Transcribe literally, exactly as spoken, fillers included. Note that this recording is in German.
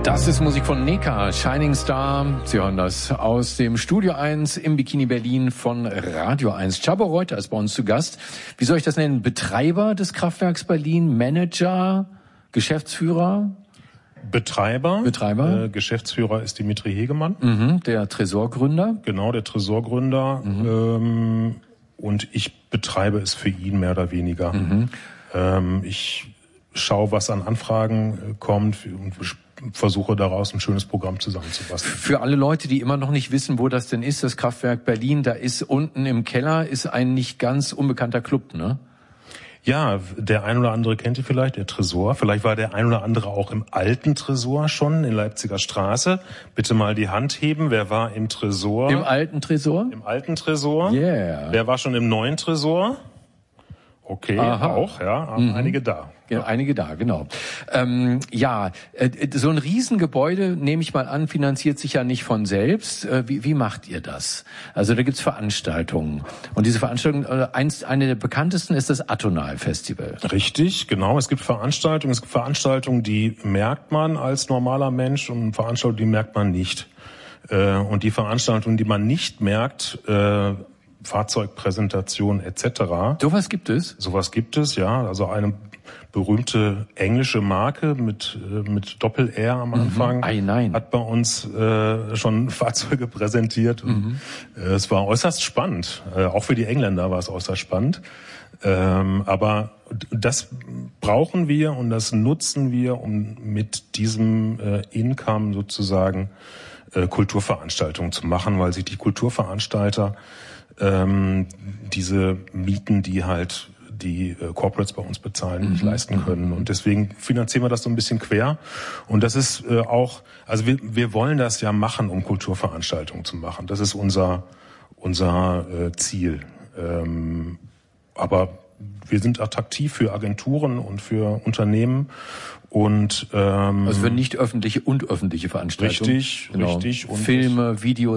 Das ist Musik von Neka, Shining Star. Sie hören das aus dem Studio eins im Bikini Berlin von Radio eins. Csaba Reuter ist bei uns zu Gast. Wie soll ich das nennen? Betreiber des Kraftwerks Berlin, Manager, Geschäftsführer? Betreiber. Betreiber. Äh, Geschäftsführer ist Dimitri Hegemann. Mhm, der Tresorgründer. Genau, der Tresorgründer. Mhm. Ähm, und ich betreibe es für ihn mehr oder weniger. Mhm. Ähm, ich schaue, was an Anfragen kommt und versuche daraus ein schönes Programm zusammenzubasteln. Für alle Leute, die immer noch nicht wissen, wo das denn ist, das Kraftwerk Berlin, da ist unten im Keller ist ein nicht ganz unbekannter Club, ne? Ja, der ein oder andere kennt ihr vielleicht, der Tresor. Vielleicht war der ein oder andere auch im alten Tresor schon, in Leipziger Straße. Bitte mal die Hand heben. Wer war im Tresor? Im alten Tresor? Im alten Tresor. Yeah. Wer war schon im neuen Tresor? Okay, Aha. auch, ja, mhm. einige da. Ja, einige da, genau. Ähm, ja, äh, so ein Riesengebäude, nehme ich mal an, finanziert sich ja nicht von selbst. Äh, wie, wie macht ihr das? Also da gibt's Veranstaltungen. Und diese Veranstaltung, äh, eins, eine der bekanntesten ist das Atonal-Festival. Richtig, genau. Es gibt Veranstaltungen, es gibt Veranstaltungen, die merkt man als normaler Mensch und Veranstaltungen, die merkt man nicht. Äh, und die Veranstaltungen, die man nicht merkt, äh, Fahrzeugpräsentation et cetera. Sowas gibt es? Sowas gibt es, ja. Also eine berühmte englische Marke mit mit Doppel-R am Anfang mhm. Ei, nein. hat bei uns äh, schon Fahrzeuge präsentiert. Und, mhm. äh, es war äußerst spannend. Äh, auch für die Engländer war es äußerst spannend. Ähm, aber das brauchen wir und das nutzen wir, um mit diesem äh, Income sozusagen äh, Kulturveranstaltungen zu machen, weil sich die Kulturveranstalter ähm, diese Mieten, die halt die äh, Corporates bei uns bezahlen, mhm. nicht leisten können. Und deswegen finanzieren wir das so ein bisschen quer. Und das ist äh, auch, also wir, wir wollen das ja machen, um Kulturveranstaltungen zu machen. Das ist unser unser äh, Ziel. Ähm, aber wir sind attraktiv für Agenturen und für Unternehmen. Und ähm, also für nicht öffentliche und öffentliche Veranstaltungen. Richtig, genau. richtig. Und Filme, Videos.